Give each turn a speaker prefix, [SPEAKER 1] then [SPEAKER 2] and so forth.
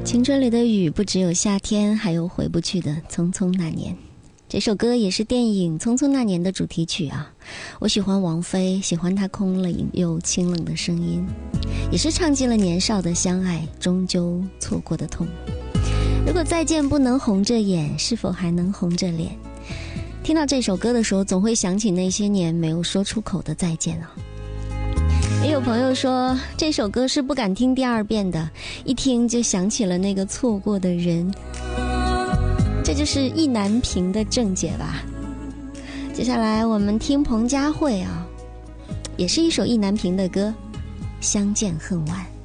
[SPEAKER 1] 青春里的雨不只有夏天，还有回不去的匆匆那年。这首歌也是电影《匆匆那年》的主题曲啊。我喜欢王菲，喜欢她空灵又清冷的声音，也是唱尽了年少的相爱，终究错过的痛。如果再见不能红着眼，是否还能红着脸？听到这首歌的时候，总会想起那些年没有说出口的再见啊。也有朋友说这首歌是不敢听第二遍的，一听就想起了那个错过的人。这就是意难平的症结吧。接下来我们听彭佳慧啊，也是一首意难平的歌，相见恨晚。